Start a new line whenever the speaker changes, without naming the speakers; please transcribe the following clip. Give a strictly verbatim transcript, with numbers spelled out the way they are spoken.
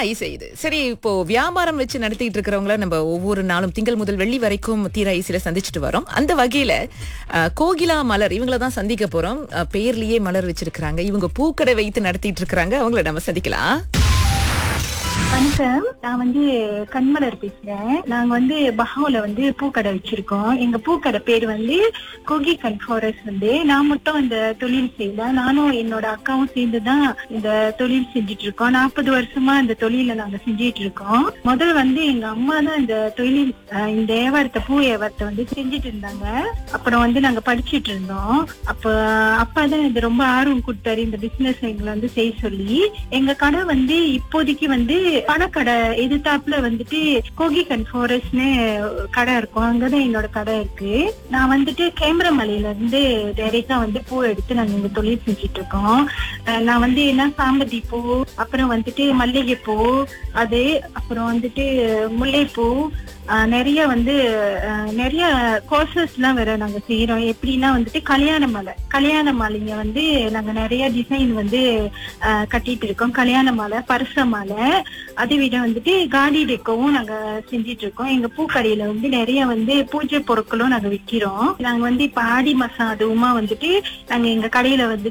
இசை இது. சரி, இப்போ வியாபாரம் வச்சு நடத்திட்டு இருக்கிறவங்கள நம்ம ஒவ்வொரு நாளும் திங்கள் முதல் வெள்ளி வரைக்கும் தீரா இசையில சந்திச்சுட்டு வரோம். அந்த வகையில அஹ், கோகிலா மலர் இவங்கள தான் சந்திக்க போறோம். அஹ், பெயர்லயே மலர் வச்சிருக்கிறாங்க. இவங்க பூக்கடை வைத்து நடத்திட்டு இருக்காங்க. அவங்கள நம்ம சந்திக்கலாம்.
வணக்கம். நான் வந்து கண்மலர் பேசுறேன். நாங்க வந்து பஹாவுல வந்து பூக்கடை வச்சிருக்கோம். எங்க பூக்கடை பேர் வந்து கோகி கன் ஃபாரஸ்ட். வந்து நான் மட்டும் இந்த தொழில் செய்யல, நானும் என்னோட அக்காவும் சேர்ந்துதான் இந்த தொழில் செஞ்சுட்டு இருக்கோம். நாற்பது வருஷமா இந்த தொழில நாங்க செஞ்சிட்டு இருக்கோம். முதல்ல வந்து எங்க அம்மா தான் இந்த தொழில் அஹ், இந்த வியாபாரத்தை பூ வியாபாரத்தை வந்து செஞ்சுட்டு இருந்தாங்க. அப்புறம் வந்து நாங்க படிச்சுட்டு இருந்தோம். அப்ப அப்பா தான் இது ரொம்ப ஆர்வம் கொடுத்தாரு இந்த பிசினஸ் எங்களை வந்து செய்ய சொல்லி. எங்க கடை வந்து இப்போதைக்கு வந்து பணக்கடை எதிர்த்தாப்புல வந்துட்டு கோகி கன் ஃபாரஸ்ட்னு கடை இருக்கும். அங்கதான் என்னோட கடை இருக்கு. நான் வந்துட்டு கேமரமலையில இருந்து டைரக்டா வந்து பூ எடுத்து நாங்க இங்க தொழில் செஞ்சுட்டு இருக்கோம். அஹ் நான் வந்து என்ன சாம்பதி பூ, அப்புறம் வந்துட்டு மல்லிகை பூ, அது அப்புறம் வந்துட்டு முல்லைப்பூ, ஆஹ் நிறைய வந்து ஆஹ் நிறைய கோர்சஸ் எல்லாம் வேற நாங்க செய்யறோம். எப்படின்னா வந்துட்டு கல்யாண மாலை கல்யாண மாலைங்க வந்து நாங்க நிறைய டிசைன் வந்து ஆஹ் கட்டிட்டு இருக்கோம். கல்யாண மாலை, பரிச மாலை, அதை விட வந்துட்டு காடி டெக்கவும் நாங்க செஞ்சிட்டு இருக்கோம். எங்க பூக்கடையில வந்து நிறைய வந்து பூஜை பொருட்களும் நாங்க விற்கிறோம். நாங்க வந்து இப்ப ஆடி மாசம் அதுவுமா வந்துட்டு நாங்க எங்க கடையில வந்து